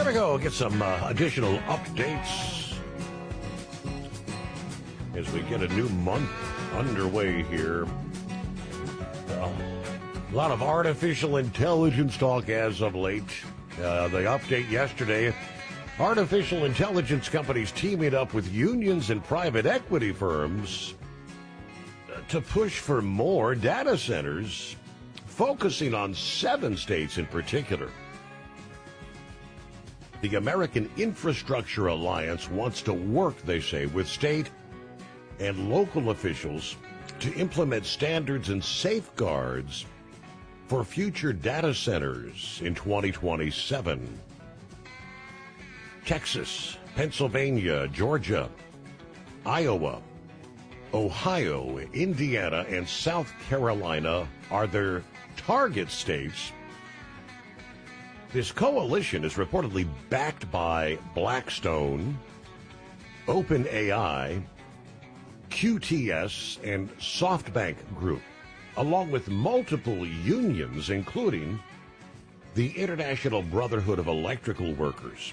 Gonna go get some additional updates as we get a new month underway here. A lot of artificial intelligence talk as of late. The update yesterday, artificial intelligence companies teaming up with unions and private equity firms to push for more data centers, focusing on 7 states in particular. The American Infrastructure Alliance wants to work, they say, with state and local officials to implement standards and safeguards for future data centers in 2027. Texas, Pennsylvania, Georgia, Iowa, Ohio, Indiana, and South Carolina are their target states. This coalition is reportedly backed by Blackstone, OpenAI, QTS, and SoftBank Group, along with multiple unions, including the International Brotherhood of Electrical Workers.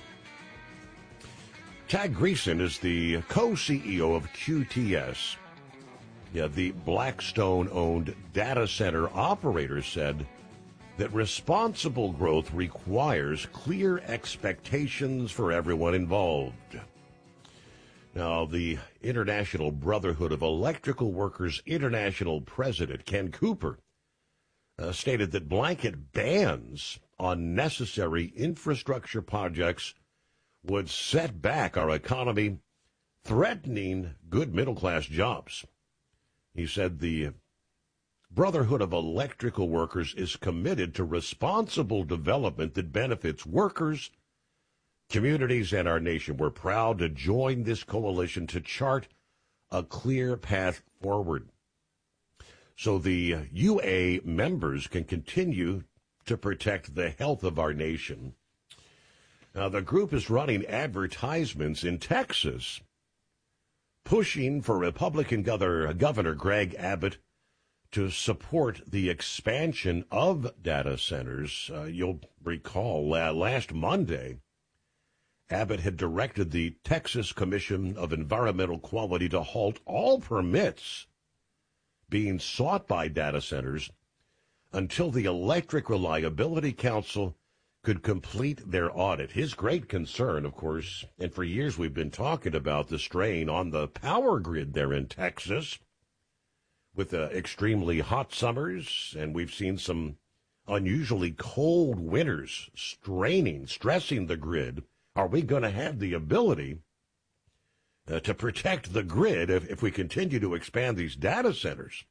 Tag Greason is the co-CEO of QTS. The Blackstone-owned data center operator said that responsible growth requires clear expectations for everyone involved. Now, the International Brotherhood of Electrical Workers International President Ken Cooper stated that blanket bans on necessary infrastructure projects would set back our economy, threatening good middle-class jobs. He said the Brotherhood of Electrical Workers is committed to responsible development that benefits workers, communities, and our nation. We're proud to join this coalition to chart a clear path forward so the UA members can continue to protect the health of our nation. Now, the group is running advertisements in Texas, pushing for Republican Governor Greg Abbott to support the expansion of data centers. You'll recall last Monday, Abbott had directed the Texas Commission of Environmental Quality to halt all permits being sought by data centers until the Electric Reliability Council could complete their audit. His great concern, of course, and for years we've been talking about the strain on the power grid there in Texas with extremely hot summers, and we've seen some unusually cold winters stressing the grid. Are we going to have the ability to protect the grid if we continue to expand these data centers?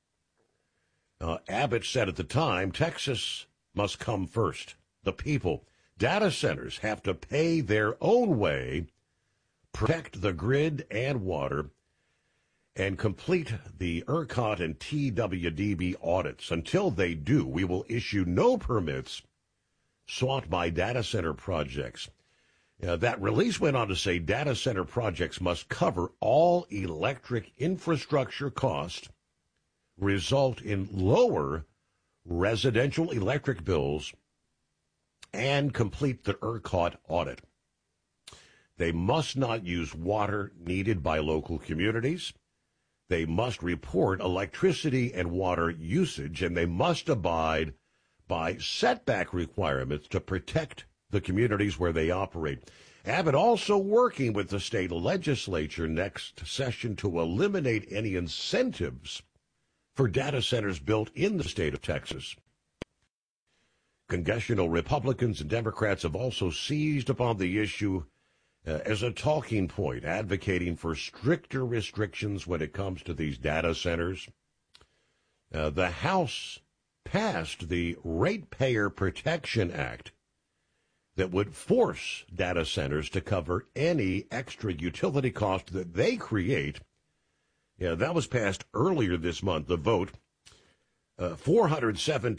Abbott said at the time, Texas must come first. The people, data centers have to pay their own way, protect the grid and water, and complete the ERCOT and TWDB audits. Until they do, we will issue no permits sought by data center projects. That release went on to say data center projects must cover all electric infrastructure costs, result in lower residential electric bills, and complete the ERCOT audit. They must not use water needed by local communities. They must report electricity and water usage, and they must abide by setback requirements to protect the communities where they operate. Abbott also working with the state legislature next session to eliminate any incentives for data centers built in the state of Texas. Congressional Republicans and Democrats have also seized upon the issue as a talking point, advocating for stricter restrictions when it comes to these data centers. The House passed the Ratepayer Protection Act that would force data centers to cover any extra utility cost that they create. That was passed earlier this month. The vote, 417